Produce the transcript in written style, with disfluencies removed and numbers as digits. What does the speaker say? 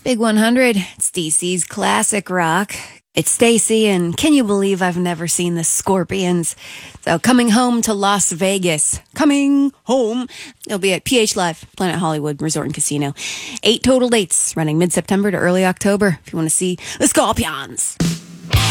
Big 100, it's DC's classic rock. It's Stacy, and can you believe I've never seen the Scorpions? So coming home to Las Vegas. Coming home. It'll be at PH Live, Planet Hollywood Resort and Casino. 8 total dates running mid-September to early October if you want to see the Scorpions.